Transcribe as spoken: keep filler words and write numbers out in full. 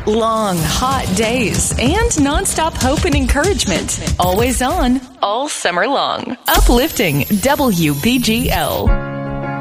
Long, hot days and nonstop hope and encouragement. Always on, all summer long. Uplifting W B G L.